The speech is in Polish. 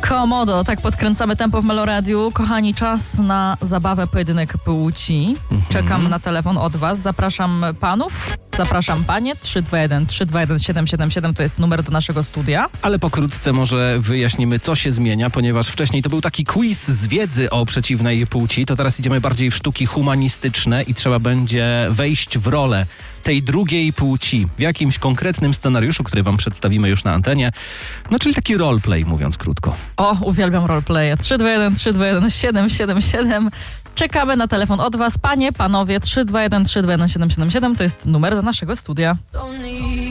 Komodo, tak podkręcamy tempo w Meloradiu. Kochani, czas na zabawę, pojedynek płci. Czekam na telefon od was. Zapraszam panów, zapraszam panie. 321-321-777 to jest numer do naszego studia. Ale pokrótce może wyjaśnimy, co się zmienia, ponieważ wcześniej to był taki quiz z wiedzy o przeciwnej płci, to teraz idziemy bardziej w sztuki humanistyczne i trzeba będzie wejść w rolę tej drugiej płci w jakimś konkretnym scenariuszu, który wam przedstawimy już na antenie. No, czyli taki roleplay, mówiąc krótko. O, uwielbiam roleplaye. 321-321-777. Czekamy na telefon od was. Panie, panowie, 321-321-777 to jest numer do naszego studia.